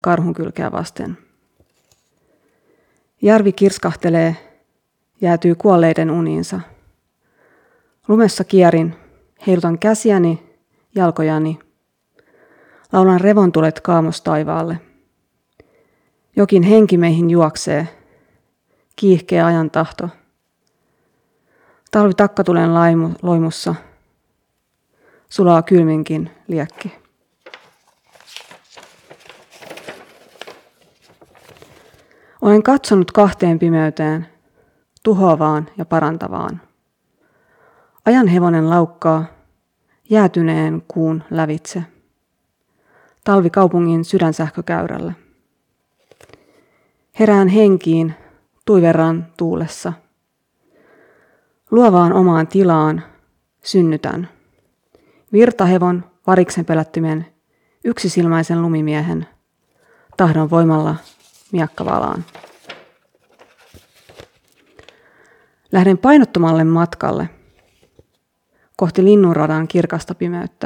karhun kylkeä vasten. Järvi kirskahtelee, jäätyy kuolleiden uniinsa. Lumessa kierin, heilutan käsiäni, jalkojani. Laulan revontulet kaamostaivaalle. Jokin henki meihin juoksee, kiihkeä ajan tahto. Talvi takkatulen loimussa, sulaa kylminkin liekki. Olen katsonut kahteen pimeyteen, tuhoavaan ja parantavaan. Ajan hevonen laukkaa jäätyneen kuun lävitse. Talvi kaupungin sydänsähkökäyrällä. Herään henkiin tuiverran tuulessa. Luovaan omaan tilaan synnytän. Virtahevon variksen pelättymen yksisilmäisen lumimiehen tahdon voimalla miakkavalaan. Lähden painottomalle matkalle kohti linnunradan kirkasta pimeyttä.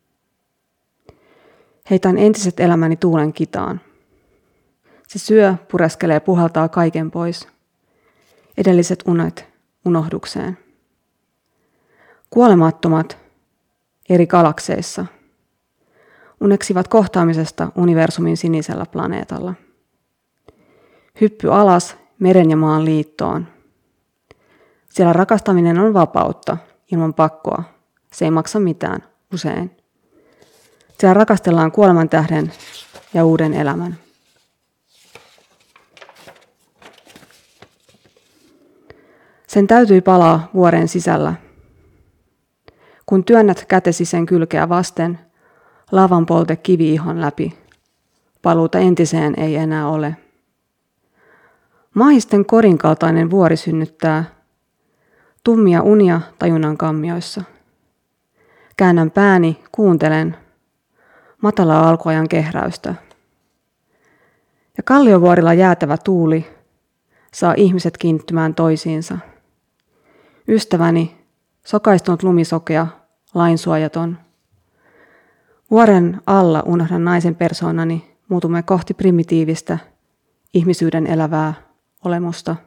Heitän entiset elämäni tuulen kitaan. Se syö, pureskelee, puhaltaa kaiken pois. Edelliset unet unohdukseen. Kuolemattomat eri galakseissa uneksivat kohtaamisesta universumin sinisellä planeetalla. Hyppy alas meren ja maan liittoon. Siellä rakastaminen on vapautta ilman pakkoa. Se ei maksa mitään, usein. Siellä rakastellaan kuoleman tähden ja uuden elämän. Sen täytyi palaa vuoren sisällä. Kun työnnät kätesi sen kylkeä vasten, lavan polte kivi-ihon läpi. Paluuta entiseen ei enää ole. Maahisten korin kaltainen vuori synnyttää tummia unia tajunnan kammioissa. Käännän pääni, kuuntelen matalaa alkuajan kehräystä. Ja kalliovuorilla jäätävä tuuli saa ihmiset kiinnittymään toisiinsa. Ystäväni, sokaistunut lumisokea, lainsuojaton. Vuoren alla unohdan naisen persoonani, muutumme kohti primitiivistä, ihmisyyden elävää olemusta.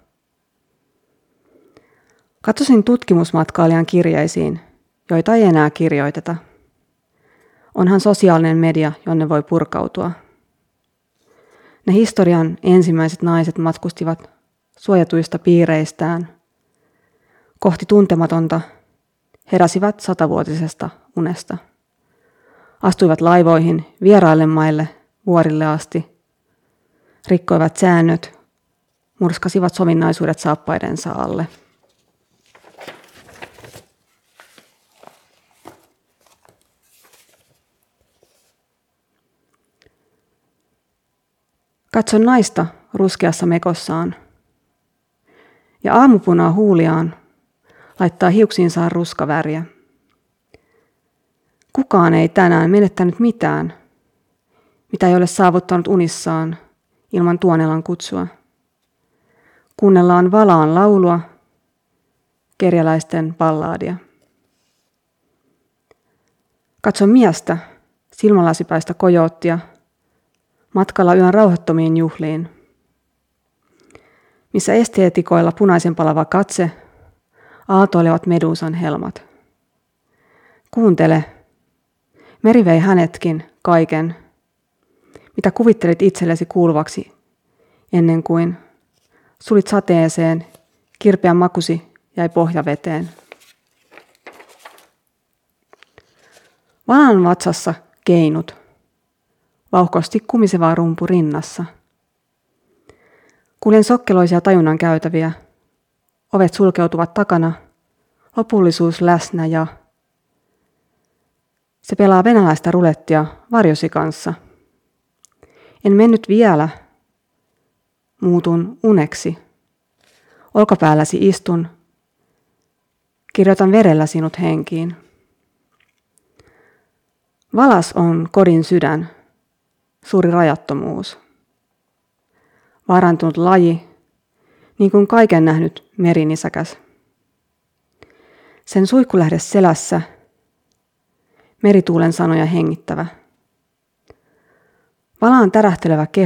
Katsosin tutkimusmatkailijan kirjeisiin, joita ei enää kirjoiteta. Onhan sosiaalinen media, jonne voi purkautua. Ne historian ensimmäiset naiset matkustivat suojatuista piireistään kohti tuntematonta, heräsivät 100-vuotisesta unesta. Astuivat laivoihin vieraille maille, vuorille asti. Rikkoivat säännöt, murskasivat sovinnaisuudet saappaidensa alle. Katson naista ruskeassa mekossaan ja aamupunaa huuliaan laittaa hiuksiinsaan ruskaväriä. Kukaan ei tänään menettänyt mitään, mitä ei ole saavuttanut unissaan ilman Tuonelan kutsua. Kuunnellaan Valaan laulua, kerjäläisten ballaadia. Katson miestä, silmälasipäistä kojoottia, matkalla yön rauhattomiin juhliin, missä esteetikoilla punaisen palava katse aaltoilevat meduusan helmat. Kuuntele, meri vei hänetkin kaiken, mitä kuvittelit itsellesi kuuluvaksi ennen kuin sulit sateeseen, kirpeän makusi jäi pohjaveteen. Valan vatsassa keinut, vauhkosti kumiseva rumpu rinnassa. Kuljen sokkeloisia tajunnan käytäviä, ovet sulkeutuvat takana, lopullisuus läsnä ja se pelaa venäläistä rulettia varjosi kanssa. En mennyt vielä, muutun uneksi. Olkapäälläsi istun, kirjoitan verellä sinut henkiin. Valas on kodin sydän, suuri rajattomuus. Vaarantunut laji, niin kuin kaiken nähnyt merinisäkäs. Sen suihkulähde selässä, merituulen sanoja hengittävä. Valaan tärähtelevä keho